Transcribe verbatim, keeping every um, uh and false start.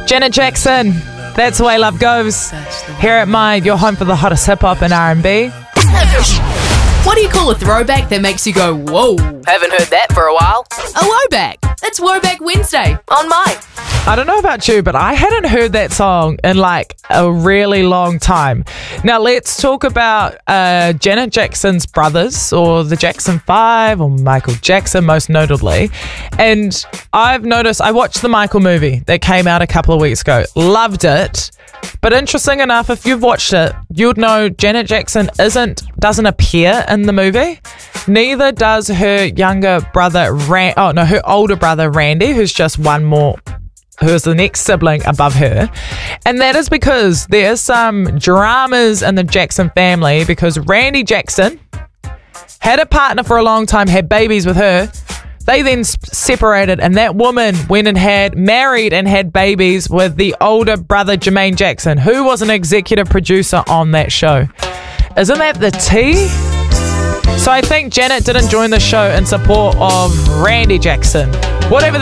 Janet Jackson, That's the Way Love Goes. Here at my, your home for the hottest hip-hop and R and B. What do you call a throwback that makes you go, whoa? Haven't heard that for a while. A lowback. It's Woback Wednesday on mine. I don't know about you, but I hadn't heard that song in like a really long time. Now let's talk about uh, Janet Jackson's brothers, or the Jackson Five, or Michael Jackson most notably. And I've noticed, I watched the Michael movie that came out a couple of weeks ago. Loved it. But interesting enough, if you've watched it, you'd know Janet Jackson isn't doesn't appear in the movie. Neither does her younger brother, Ran- oh no, her older brother Randy, who's just one more, who is the next sibling above her. And that is because there's some dramas in the Jackson family, because Randy Jackson had a partner for a long time, had babies with her. They then separated, and that woman went and had married and had babies with the older brother, Jermaine Jackson, who was an executive producer on that show. Isn't that the tea? So I think Janet didn't join the show in support of Randy Jackson. Whatever